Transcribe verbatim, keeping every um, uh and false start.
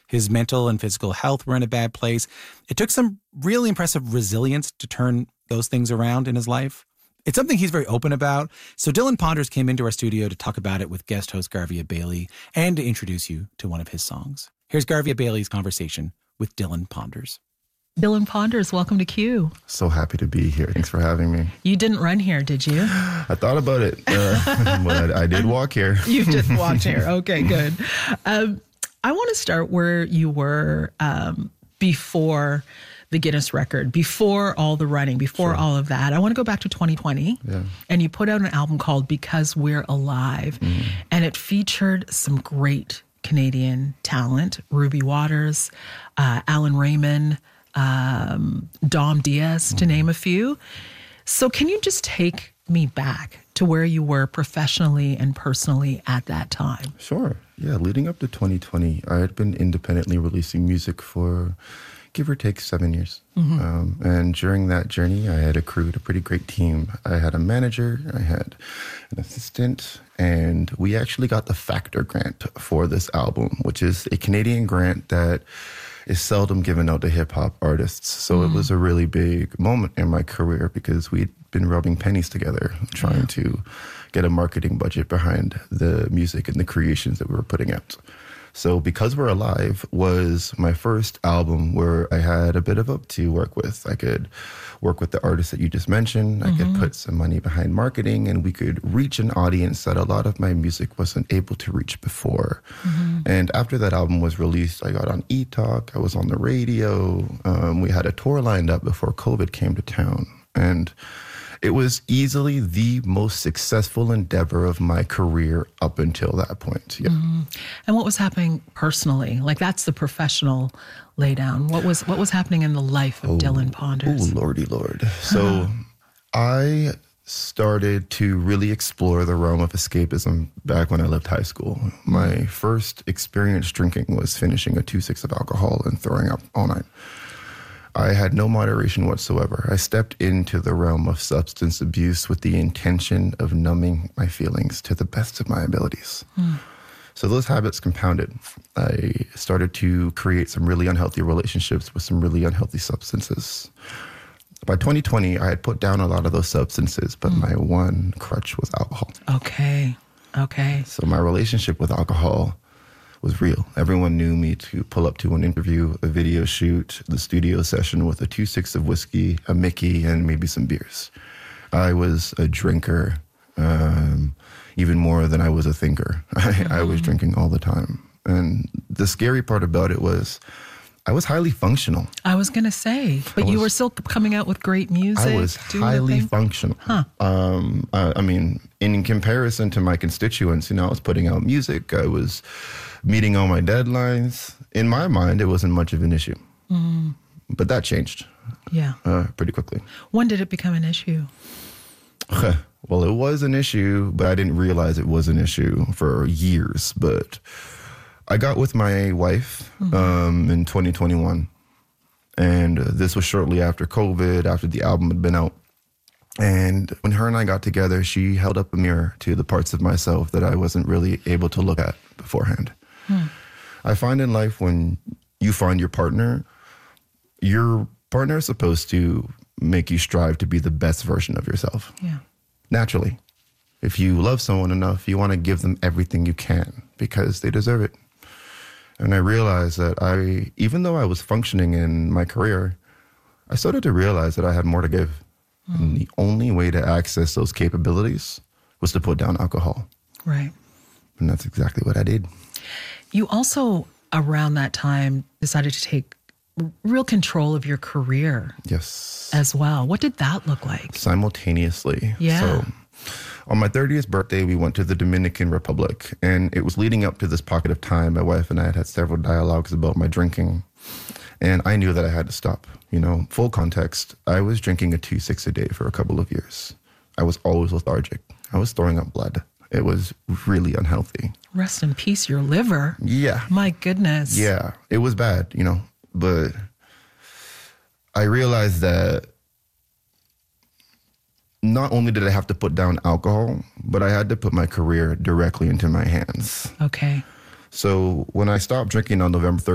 His mental and physical health were in a bad place. It took some really impressive resilience to turn those things around in his life. It's something he's very open about. So Dylan Ponders came into our studio to talk about it with guest host Garvia Bailey and to introduce you to one of his songs. Here's Garvia Bailey's conversation with Dylan Ponders. Dylan Ponders, welcome to Q. So happy to be here. Thanks for having me. You didn't run here, did you? I thought about it, uh, but I, I did walk here. You did walk here. Okay, good. Um, I want to start where you were um, before the Guinness record, before all the running, before sure. all of that. I want to go back to twenty twenty. Yeah. And you put out an album called Because We're Alive. Mm. And it featured some great Canadian talent, Ruby Waters, uh, Alan Raymond, um, Dom Diaz, mm. to name a few. So can you just take me back to where you were professionally and personally at that time? Sure. Yeah, leading up to twenty twenty, I had been independently releasing music for give or take seven years. Mm-hmm. Um, and during that journey, I had accrued a pretty great team. I had a manager, I had an assistant, and we actually got the Factor grant for this album, which is a Canadian grant that is seldom given out to hip-hop artists. So mm. it was a really big moment in my career because we'd been rubbing pennies together, trying yeah. to get a marketing budget behind the music and the creations that we were putting out. So Because We're Alive was my first album where I had a bit of a to work with. I could work with the artists that you just mentioned. I mm-hmm. could put some money behind marketing, and we could reach an audience that a lot of my music wasn't able to reach before. Mm-hmm. And after that album was released, I got on E-Talk. I was on the radio. Um, we had a tour lined up before COVID came to town. And it was easily the most successful endeavor of my career up until that point. Yeah. Mm-hmm. And what was happening personally? Like, that's the professional laydown. What was what was happening in the life of oh, Dylan Ponders? Oh, lordy lord. So huh. I started to really explore the realm of escapism back when I left high school. My first experience drinking was finishing a two six of alcohol and throwing up all night. I had no moderation whatsoever. I stepped into the realm of substance abuse with the intention of numbing my feelings to the best of my abilities. Mm. So those habits compounded. I started to create some really unhealthy relationships with some really unhealthy substances. By twenty twenty, I had put down a lot of those substances, but mm. my one crutch was alcohol. Okay, okay. So my relationship with alcohol was real. Everyone knew me to pull up to an interview, a video shoot, the studio session with a two six of whiskey, a Mickey, and maybe some beers. I was a drinker, um, even more than I was a thinker. Mm-hmm. I, I was drinking all the time. And the scary part about it was I was highly functional. I was going to say, but was, you were still coming out with great music. I was highly functional. Huh. Um, I, I mean, in comparison to my constituents, you know, I was putting out music. I was meeting all my deadlines. In my mind, it wasn't much of an issue. Mm. But that changed. Yeah. Uh, pretty quickly. When did it become an issue? Well, it was an issue, but I didn't realize it was an issue for years. But I got with my wife mm-hmm. um, in twenty twenty-one. And uh, this was shortly after COVID, after the album had been out. And when her and I got together, she held up a mirror to the parts of myself that I wasn't really able to look at beforehand. Hmm. I find in life when you find your partner, your partner is supposed to make you strive to be the best version of yourself. Yeah. Naturally. If you love someone enough, you want to give them everything you can because they deserve it. And I realized that I, even though I was functioning in my career, I started to realize that I had more to give. Mm. And the only way to access those capabilities was to put down alcohol. Right. And that's exactly what I did. You also, around that time, decided to take real control of your career. Yes. As well. What did that look like? Simultaneously. Yeah. So on my thirtieth birthday, we went to the Dominican Republic, and it was leading up to this pocket of time. My wife and I had had several dialogues about my drinking, and I knew that I had to stop. You know, full context, I was drinking a two six a day for a couple of years. I was always lethargic. I was throwing up blood. It was really unhealthy. Rest in peace, your liver. Yeah. My goodness. Yeah, it was bad, you know, but I realized that not only did I have to put down alcohol, but I had to put my career directly into my hands. Okay. So when I stopped drinking on November thirteenth,